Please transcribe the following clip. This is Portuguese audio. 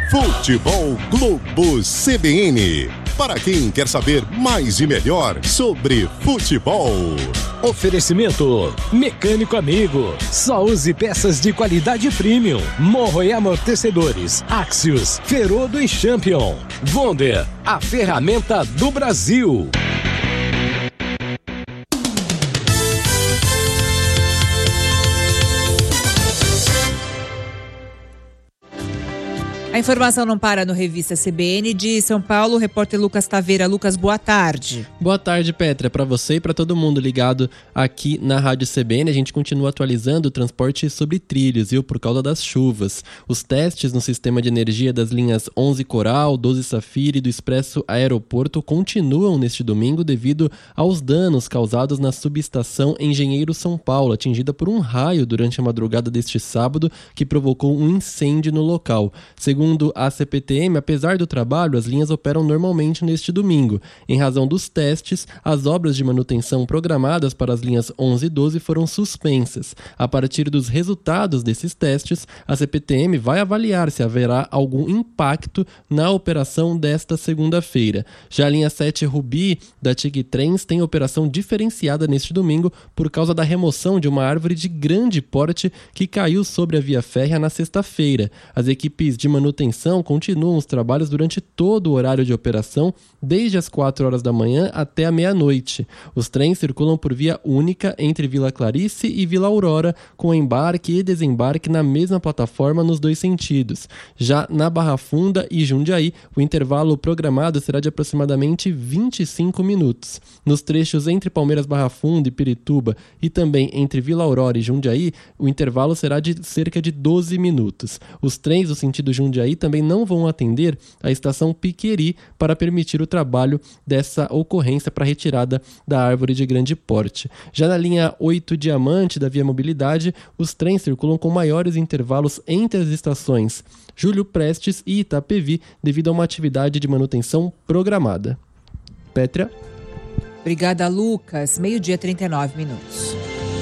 Futebol Globo CBN. Para quem quer saber mais e melhor sobre futebol. Oferecimento Mecânico Amigo. Só use peças de qualidade premium. Morro e amortecedores. Axios, Ferodo e Champion. Wonder, a ferramenta do Brasil. A informação não para no Revista CBN de São Paulo. O repórter Lucas Taveira. Lucas, boa tarde. Boa tarde, Petra, para você e para todo mundo ligado aqui na Rádio CBN. A gente continua atualizando o transporte sobre trilhos, viu, por causa das chuvas. Os testes no sistema de energia das linhas 11 Coral, 12 Safira e do Expresso Aeroporto continuam neste domingo devido aos danos causados na subestação Engenheiro São Paulo, atingida por um raio durante a madrugada deste sábado, que provocou um incêndio no local. Segundo a CPTM, apesar do trabalho, as linhas operam normalmente neste domingo. Em razão dos testes, as obras de manutenção programadas para as linhas 11 e 12 foram suspensas. A partir dos resultados desses testes, a CPTM vai avaliar se haverá algum impacto na operação desta segunda-feira. Já a linha 7 Rubi da TIG Trens tem operação diferenciada neste domingo por causa da remoção de uma árvore de grande porte que caiu sobre a via férrea na sexta-feira. As equipes de manutenção continuam os trabalhos durante todo o horário de operação, desde as 4 horas da manhã até a meia-noite. Os trens circulam por via única entre Vila Clarice e Vila Aurora, com embarque e desembarque na mesma plataforma nos dois sentidos. Já na Barra Funda e Jundiaí, o intervalo programado será de aproximadamente 25 minutos. Nos trechos entre Palmeiras Barra Funda e Pirituba e também entre Vila Aurora e Jundiaí, o intervalo será de cerca de 12 minutos. Os trens do sentido Jundiaí também não vão atender a estação Piqueri para permitir o trabalho dessa ocorrência para retirada da árvore de grande porte. Já na linha 8 Diamante da Via Mobilidade, os trens circulam com maiores intervalos entre as estações Júlio Prestes e Itapevi devido a uma atividade de manutenção programada. Pétria? Obrigada, Lucas. 12:39.